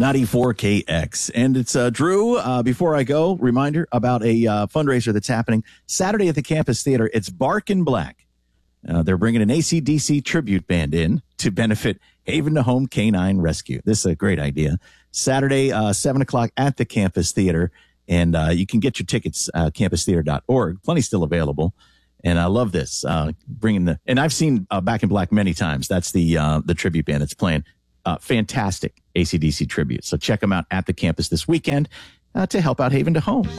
94KX. And it's Drew. Before I go, reminder about a fundraiser that's happening Saturday at the Campus Theater. It's Bark in Black. They're bringing an AC/DC tribute band in to benefit Haven to Home Canine Rescue. This is a great idea. Saturday, 7 o'clock at the Campus Theater. And you can get your tickets, campustheater.org. Plenty still available. And I love this, and I've seen Back in Black many times. That's the tribute band that's playing. Fantastic AC/DC tribute. So check them out at the campus this weekend to help out Haven to Home.